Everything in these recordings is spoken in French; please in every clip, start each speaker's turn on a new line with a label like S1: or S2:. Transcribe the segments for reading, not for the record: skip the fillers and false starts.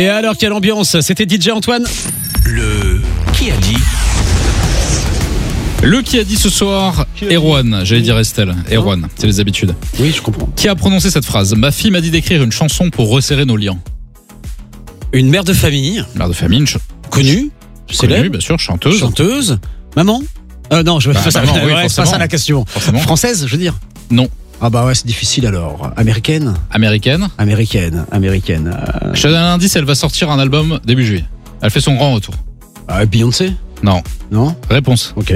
S1: Et alors, quelle ambiance? C'était DJ Antoine.
S2: Le qui a dit?
S3: Le qui a dit ce soir, Erwan, j'allais dire Estelle, Erwan, c'est les habitudes.
S1: Oui, je comprends.
S3: Qui a prononcé cette phrase? Ma fille m'a dit d'écrire une chanson pour resserrer nos liens.
S1: Une mère de famille.
S3: Mère de famille,
S1: Connue. Célèbre.
S3: bien sûr, chanteuse.
S1: Chanteuse. Maman. Non, je fais ça.
S3: maman, oui,
S1: Ouais, c'est pas
S3: forcément.
S1: ça la question.
S3: Forcément.
S1: Française, je veux dire.
S3: Non.
S1: Ah bah ouais, c'est difficile alors. Américaine.
S3: Américaine.
S1: Américaine.
S3: Je te donne un indice, elle va sortir un album début juillet. Elle fait son grand retour.
S1: Beyoncé.
S3: Non.
S1: Non.
S3: Réponse.
S1: Ok.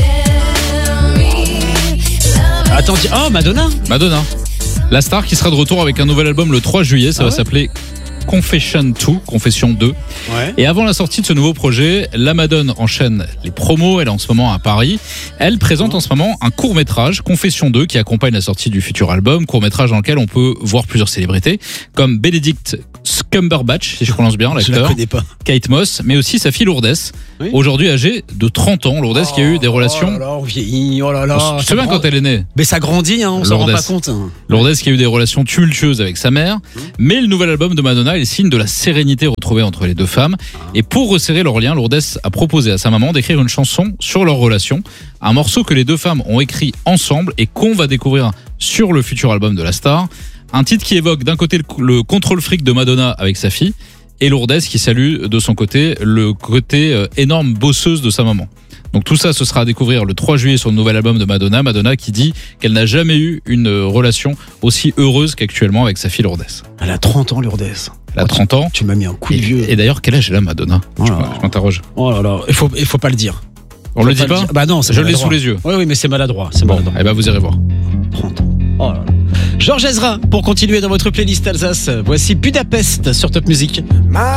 S1: Attends, Madonna.
S3: Madonna. La star qui sera de retour avec un nouvel album le 3 juillet, ça va s'appeler Confession 2.
S1: Ouais.
S3: Et avant la sortie de ce nouveau projet, la Madone enchaîne les promos, elle est en ce moment à Paris. Elle présente en ce moment un court-métrage, Confession 2, qui accompagne la sortie du futur album, court-métrage dans lequel on peut voir plusieurs célébrités, comme Benedict Cumberbatch, si je prononce bien,
S1: Je la
S3: l'acteur,
S1: connais pas.
S3: Kate Moss, mais aussi sa fille Lourdes,
S1: Oui.
S3: aujourd'hui âgée de 30 ans. Lourdes qui a eu des relations...
S1: Oh là là, on vieillit. Oh là là.
S3: Tu te souviens quand elle est née?
S1: Mais ça grandit, hein, on s'en rend
S3: Lourdes.
S1: pas compte. Hein.
S3: Lourdes qui a eu des relations tumultueuses avec sa mère, mais le nouvel album de Madonna est le signe de la sérénité retrouvée entre les deux femmes. Et pour resserrer leurs liens, Lourdes a proposé à sa maman d'écrire une chanson sur leur relation, un morceau que les deux femmes ont écrit ensemble et qu'on va découvrir sur le futur album de la star. Un titre qui évoque d'un côté le contrôle fric de Madonna avec sa fille, et Lourdes qui salue de son côté le côté énorme bosseuse de sa maman. Donc tout ça, ce sera à découvrir le 3 juillet sur le nouvel album de Madonna. Madonna qui dit qu'elle n'a jamais eu une relation aussi heureuse qu'actuellement avec sa fille Lourdes.
S1: Elle a 30 ans, Lourdes.
S3: Elle a 30 ans.
S1: Tu m'as mis un coup de vieux.
S3: Et d'ailleurs, quel âge elle a Madonna?
S1: Oh
S3: Je
S1: là là.
S3: m'interroge.
S1: Oh là là, il faut pas le dire.
S3: On le dit pas?
S1: Bah non, c'est
S3: Je l'ai
S1: maladroit.
S3: sous les yeux.
S1: Oui, mais c'est maladroit. C'est
S3: Bon,
S1: maladroit.
S3: eh ben vous irez voir.
S1: 30 ans. Oh là là. Georges Ezra, pour continuer dans votre playlist Alsace, voici Budapest sur Top Music.